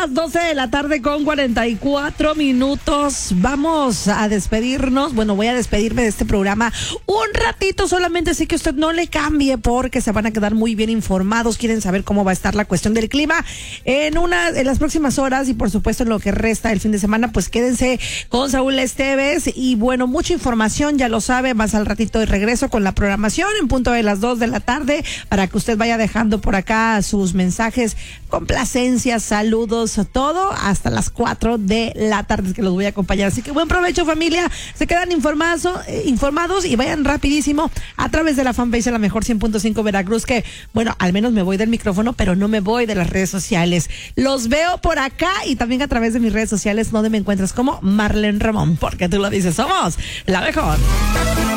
las 12 de la tarde con 44 minutos. Vamos a despedirnos. Bueno, voy a despedirme de este programa un ratito solamente, así que usted no le cambie porque se van a quedar muy bien informados. Quieren saber cómo va a estar la cuestión del clima en las próximas horas y por supuesto en lo que resta el fin de semana, pues quédense con Saúl Esteves y bueno, mucha información, ya lo sabe, más al ratito de regreso con la programación en punto de las 2 de la tarde para que usted vaya dejando por acá sus mensajes, complacencias, saludos, todo hasta las 4 de la tarde que los voy a acompañar. Así que buen provecho, familia. Se quedan informados y vayan rapidísimo a través de la fanpage de la Mejor 100.5 Veracruz, que bueno, al menos me voy del micrófono, pero no me voy de las redes sociales. Los veo por acá y también a través de mis redes sociales, donde me encuentras como Marlene Ramón, porque tú lo dices, somos la mejor.